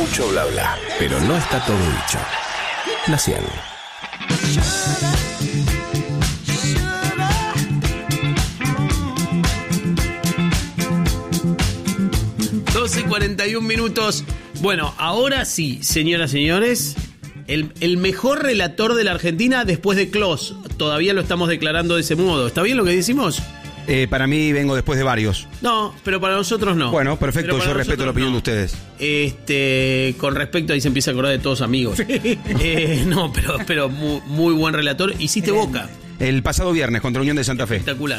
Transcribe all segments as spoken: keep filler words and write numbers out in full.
Mucho bla bla, pero no está todo dicho. La cien. doce y cuarenta y un minutos. Bueno, ahora sí, señoras y señores, el, el mejor relator de la Argentina después de Clos. Todavía lo estamos declarando de ese modo. ¿Está bien lo que decimos? Eh, para mí vengo después de varios. No, pero para nosotros no. Bueno, perfecto, yo respeto la opinión no. de ustedes. Este, con respecto, ahí se empieza a acordar de todos amigos. eh, no, pero, pero muy, muy buen relator. Hiciste Boca. El pasado viernes contra Unión de Santa Fe. Espectacular.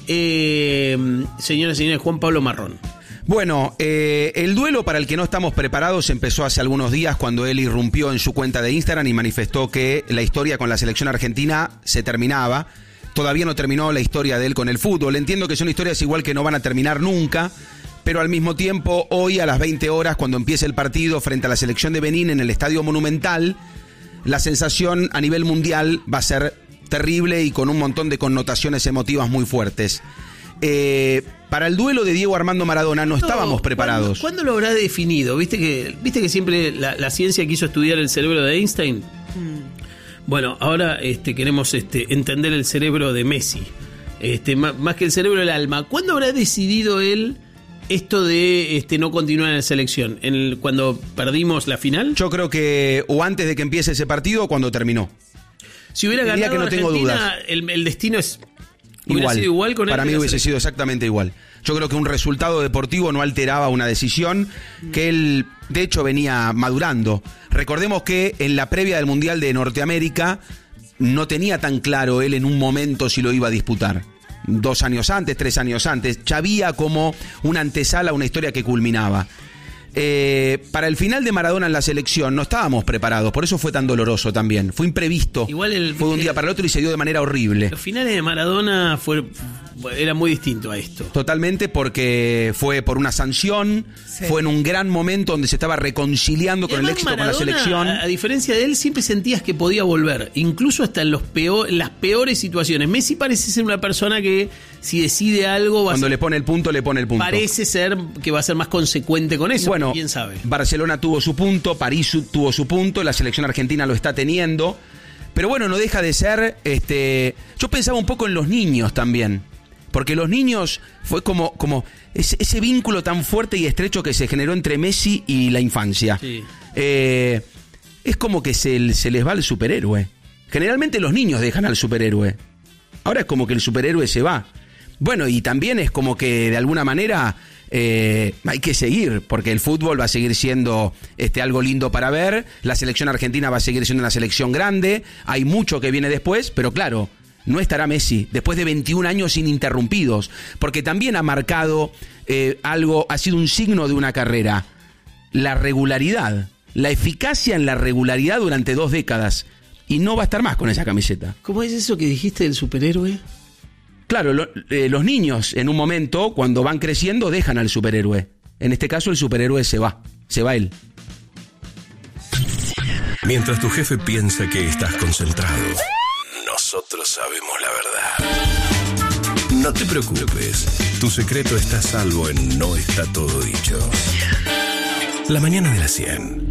Eh, señoras y señores, Juan Pablo Marrón. Bueno, eh, el duelo para el que no estamos preparados empezó hace algunos días cuando él irrumpió en su cuenta de Instagram y manifestó que la historia con la selección argentina se terminaba. Todavía no terminó la historia de él con el fútbol. Entiendo que son historias igual que no van a terminar nunca, pero al mismo tiempo, hoy a las veinte horas, cuando empiece el partido frente a la selección de Benín en el Estadio Monumental, la sensación a nivel mundial va a ser terrible y con un montón de connotaciones emotivas muy fuertes. Eh, para el duelo de Diego Armando Maradona no, no estábamos preparados. ¿Cuándo, ¿Cuándo lo habrá definido? ¿Viste que, viste que siempre la, la ciencia quiso estudiar el cerebro de Einstein? Mm. Bueno, ahora este, queremos este, entender el cerebro de Messi. Este, más, más que el cerebro, el alma. ¿Cuándo habrá decidido él esto de este, no continuar en la selección? ¿En el, cuando perdimos la final? Yo creo que o antes de que empiece ese partido o cuando terminó. Si hubiera ganado que no tengo Argentina, dudas. El, el destino es... Igual. ¿Hubiera sido igual con él? Para mí hubiese sido exactamente igual. Yo creo que un resultado deportivo no alteraba una decisión que él, de hecho, venía madurando. Recordemos que en la previa del Mundial de Norteamérica no tenía tan claro él en un momento si lo iba a disputar. Dos años antes, tres años antes. Ya había como una antesala, una historia que culminaba. Eh, para el final de Maradona en la selección no estábamos preparados, por eso fue tan doloroso también. Fue imprevisto. Igual el, fue de un día para el otro y se dio de manera horrible. Los finales de Maradona fue, era muy distinto a esto. Totalmente, porque fue por una sanción, sí. Fue en un gran momento donde se estaba reconciliando y con el éxito Maradona, con la selección. A, a diferencia de él, siempre sentías que podía volver, incluso hasta en los peor, las peores situaciones. Messi parece ser una persona que si decide algo va cuando a ser, le pone el punto, le pone el punto. Parece ser que va a ser más consecuente con eso. Bueno, quién sabe. Barcelona tuvo su punto, París tuvo su punto, la selección argentina lo está teniendo. Pero bueno, no deja de ser, este, yo pensaba un poco en los niños también. Porque los niños fue como, como ese, ese vínculo tan fuerte y estrecho que se generó entre Messi y la infancia. Sí. Eh, es como que se, se les va el superhéroe. Generalmente los niños dejan al superhéroe. Ahora es como que el superhéroe se va. Bueno, y también es como que de alguna manera eh, hay que seguir, porque el fútbol va a seguir siendo este, algo lindo para ver. La selección argentina va a seguir siendo una selección grande. Hay mucho que viene después, pero claro, no estará Messi después de veintiún años ininterrumpidos, porque también ha marcado eh, algo, ha sido un signo de una carrera, la regularidad, la eficacia en la regularidad durante dos décadas, y no va a estar más con esa camiseta. ¿Cómo es eso que dijiste del superhéroe? Claro, lo, eh, los niños en un momento, cuando van creciendo, dejan al superhéroe. En este caso el superhéroe se va, se va él. Mientras tu jefe piensa que estás concentrado, nosotros sabemos la verdad. No te preocupes, tu secreto está a salvo en No Está Todo Dicho. La mañana de la cien.